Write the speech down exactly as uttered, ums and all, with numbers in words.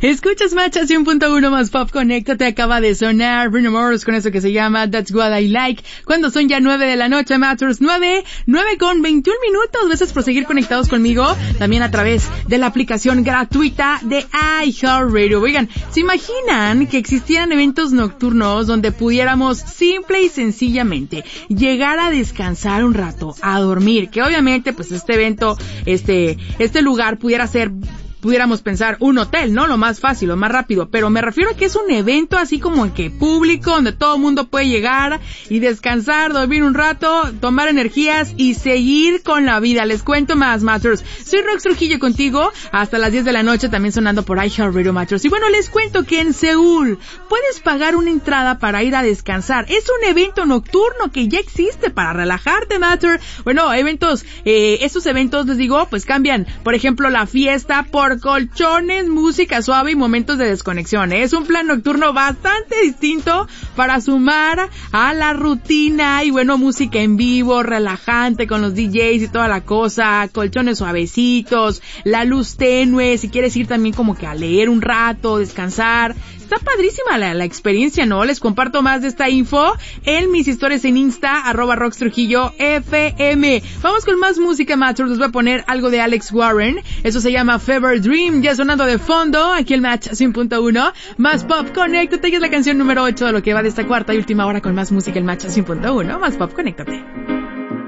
Escuchas Match cien punto uno más Pop, conéctate, acaba de sonar Bruno Mars con eso que se llama That's What I Like, cuando son ya nueve de la noche, Matters, nueve, nueve con veintiún minutos, gracias por seguir conectados conmigo, también a través de la aplicación gratuita de iHeartRadio. Oigan, ¿se imaginan que existieran eventos nocturnos donde pudiéramos simple y sencillamente llegar a descansar un rato, a dormir, que obviamente pues este evento, este, este lugar pudiera ser, pudiéramos pensar un hotel, ¿no? Lo más fácil, lo más rápido, pero me refiero a que es un evento así como que público, donde todo el mundo puede llegar y descansar, dormir un rato, tomar energías y seguir con la vida. Les cuento más, Masters. Soy Rox Trujillo contigo hasta las diez de la noche, también sonando por iHeartRadio, Masters. Y bueno, les cuento que en Seúl puedes pagar una entrada para ir a descansar. Es un evento nocturno que ya existe para relajarte, Master. Bueno, eventos, eh, esos eventos, les digo, pues cambian, por ejemplo, la fiesta por colchones, música suave y momentos de desconexión. Es un plan nocturno bastante distinto para sumar a la rutina y bueno, música en vivo, relajante con los D Js y toda la cosa, colchones suavecitos, la luz tenue, si quieres ir también como que a leer un rato, descansar. Está padrísima la, la experiencia, ¿no? Les comparto más de esta info en mis historias en Insta, arroba Rox Trujillo F M. Vamos con más música, Match. Les voy a poner algo de Alex Warren. Eso se llama Fever Dream, ya sonando de fondo, aquí el Match cien punto uno. Más Pop, conéctate, que es la canción número ocho de lo que va de esta cuarta y última hora con más música, el Match cien punto uno. Más Pop, conéctate.